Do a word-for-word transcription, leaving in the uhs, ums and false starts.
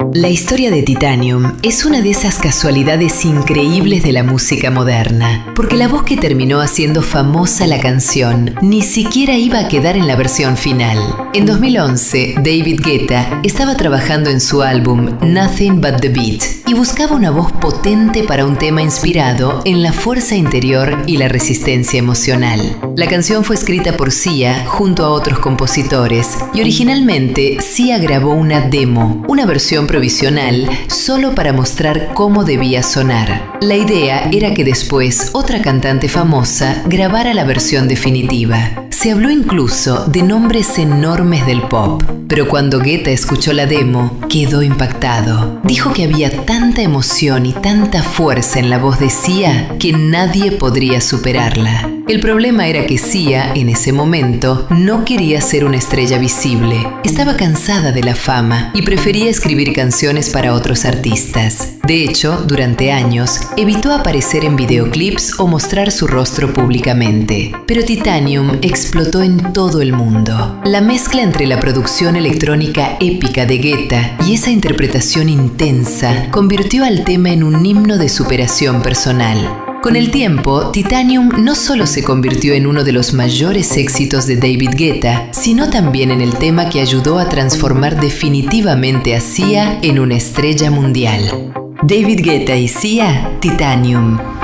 La historia de Titanium es una de esas casualidades increíbles de la música moderna, porque la voz que terminó haciendo famosa la canción ni siquiera iba a quedar en la versión final. En dos mil once, David Guetta estaba trabajando en su álbum Nothing But The Beat y buscaba una voz potente para un tema inspirado en la fuerza interior y la resistencia emocional. La canción fue escrita por Sia junto a otros compositores y originalmente Sia grabó una demo, una versión provisional solo para mostrar cómo debía sonar. La idea era que después otra cantante famosa grabara la versión definitiva. Se habló incluso de nombres enormes del pop, pero cuando Guetta escuchó la demo, quedó impactado. Dijo que había tanta emoción y tanta fuerza en la voz de Sia que nadie podría superarla. El problema era que Sia, en ese momento, no quería ser una estrella visible. Estaba cansada de la fama y prefería escribir canciones para otros artistas. De hecho, durante años, evitó aparecer en videoclips o mostrar su rostro públicamente. Pero Titanium explotó en todo el mundo. La mezcla entre la producción electrónica épica de Guetta y esa interpretación intensa convirtió al tema en un himno de superación personal. Con el tiempo, Titanium no solo se convirtió en uno de los mayores éxitos de David Guetta, sino también en el tema que ayudó a transformar definitivamente a Sia en una estrella mundial. David Guetta y Sia, Titanium.